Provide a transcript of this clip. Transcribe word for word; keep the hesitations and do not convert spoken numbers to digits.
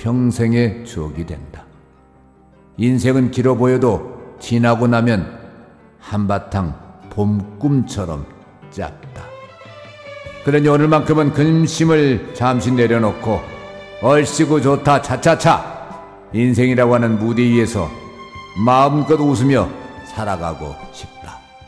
평생의 추억이 된다. 인생은 길어 보여도 지나고 나면 한바탕 봄꿈처럼 짧다. 그러니 오늘만큼은 근심을 잠시 내려놓고 얼씨구 좋다 차차차 인생이라고 하는 무대 위에서 마음껏 웃으며 살아가고 싶다.